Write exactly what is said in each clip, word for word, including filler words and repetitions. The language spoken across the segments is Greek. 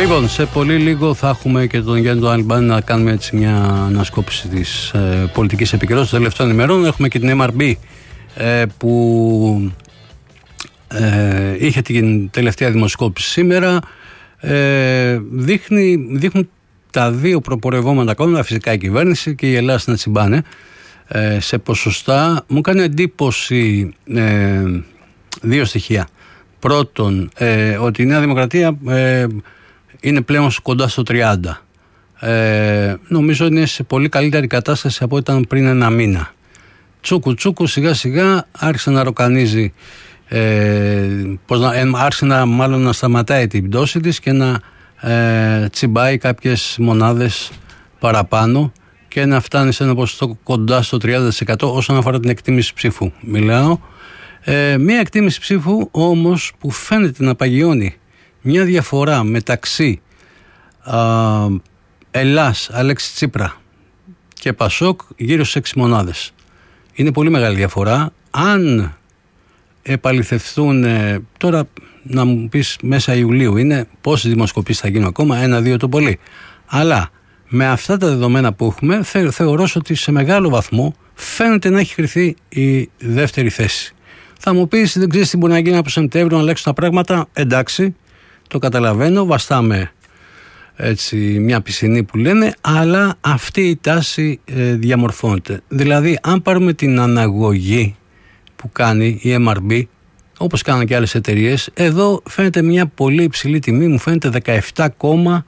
Λοιπόν, σε πολύ λίγο θα έχουμε και τον Γιάννη τον Αλμπάνη να κάνουμε έτσι μια ανασκόπηση της ε, πολιτικής επικαιρότητας των τελευταίων ημερών. Έχουμε και την εμ αρ μπι ε, που ε, είχε την τελευταία δημοσκόπηση σήμερα. Ε, δείχνει, δείχνουν τα δύο προπορευόμενα κόμματα, φυσικά η κυβέρνηση και η Ελλάδα να τσιμπάνε ε, σε ποσοστά. Μου κάνει εντύπωση ε, δύο στοιχεία. Πρώτον, ε, ότι η Νέα Δημοκρατία ε, είναι πλέον κοντά στο τριάντα. Ε, νομίζω είναι σε πολύ καλύτερη κατάσταση από ό,τι ήταν πριν ένα μήνα. Τσούκου τσούκου σιγά σιγά άρχισε να ροκανίζει, ε, πώς να, ε, άρχισε να, μάλλον να σταματάει την πτώση της και να ε, τσιμπάει κάποιες μονάδες παραπάνω και να φτάνει σε ένα ποσοστό κοντά στο τριάντα τοις εκατό όσον αφορά την εκτίμηση ψήφου. Μιλάω. Ε, μία εκτίμηση ψήφου όμως που φαίνεται να παγιώνει μια διαφορά μεταξύ α, Ελλάς, Αλέξη Τσίπρα και Πασόκ γύρω στις έξι μονάδες. Είναι πολύ μεγάλη διαφορά. Αν επαληθευθούν ε, τώρα, να μου πεις μέσα Ιουλίου είναι πόσες δημοσκοπήσεις θα γίνουν ακόμα, ένα-δύο το πολύ. Αλλά με αυτά τα δεδομένα που έχουμε θε, θεωρώ ότι σε μεγάλο βαθμό φαίνεται να έχει κρυθεί η δεύτερη θέση. Θα μου πεις δεν ξέρεις τι μπορεί να γίνει από Σεπτέμβριο να αλλάξουν τα πράγματα. Εντάξει, το καταλαβαίνω, βαστάμε έτσι μια πισινή που λένε, αλλά αυτή η τάση ε, διαμορφώνεται. Δηλαδή αν πάρουμε την αναγωγή που κάνει η εμ αρ μπι, όπως κάνουν και άλλες εταιρείες, εδώ φαίνεται μια πολύ υψηλή τιμή, μου φαίνεται δεκαεπτά κόμμα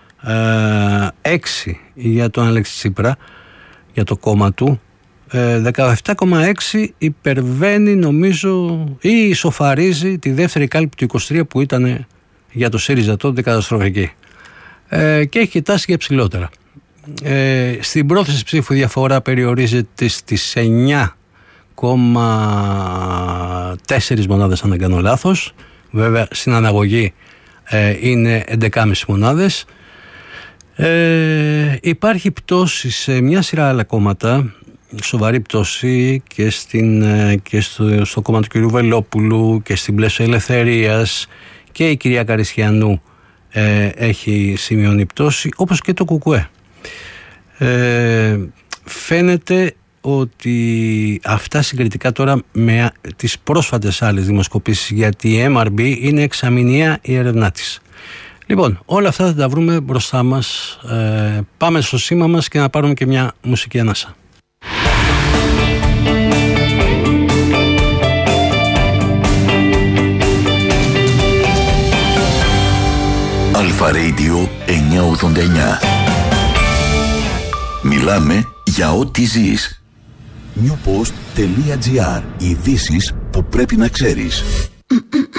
έξι για τον Αλέξη Τσίπρα, για το κόμμα του. δεκαεπτά κόμμα έξι υπερβαίνει νομίζω ή ισοφαρίζει τη δεύτερη κάλπη του είκοσι τρία που ήταν για το ΣΥΡΙΖΑ τότε καταστροφική, ε, και έχει τάσει για ψηλότερα. Ε, στην πρόθεση ψήφου διαφορά περιορίζεται στις εννιά κόμμα τέσσερα μονάδες αν δεν κάνω λάθος. Βέβαια στην αναγωγή ε, είναι έντεκα κόμμα πέντε μονάδες. Ε, υπάρχει πτώση σε μια σειρά άλλα κόμματα, σοβαρή πτώση και, στην, και στο, στο κόμμα του κ. Βελόπουλου και στην Πλαίσιο Ελευθερίας, και η κυρία Καρισιανού ε, έχει σημειώνει πτώση, όπως και το ΚΚΕ. Ε, φαίνεται ότι αυτά συγκριτικά τώρα με τις πρόσφατες άλλες δημοσκοπήσεις, γιατί η εμ αρ μπι είναι εξαμηνιαία η έρευνά της. Λοιπόν, όλα αυτά θα τα βρούμε μπροστά μας. Ε, πάμε στο σήμα μας και να πάρουμε και μια μουσική ανάσα. Αλφα Radio εννιακόσια ογδόντα εννιά. Μιλάμε για ό,τι ζεις. νιουποστ τελεία τζι άρ. Ειδήσεις που πρέπει να ξέρεις.